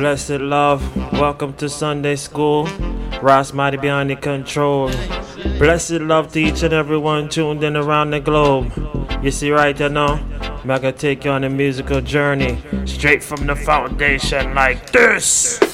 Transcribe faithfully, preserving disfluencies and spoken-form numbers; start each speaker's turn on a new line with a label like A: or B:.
A: Blessed love, welcome to Sunday school. Ross mighty behind the control. Blessed love to each and everyone tuned in around the globe. You see right you know, I'm gonna take you on a musical journey straight from the foundation like this.